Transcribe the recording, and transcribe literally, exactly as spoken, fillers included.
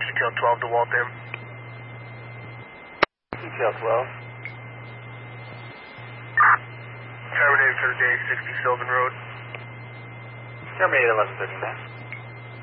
Detail twelve to Waltham. Detail twelve. Terminator for the day, sixty Sylvan Road. Terminator eleven thirty-nine.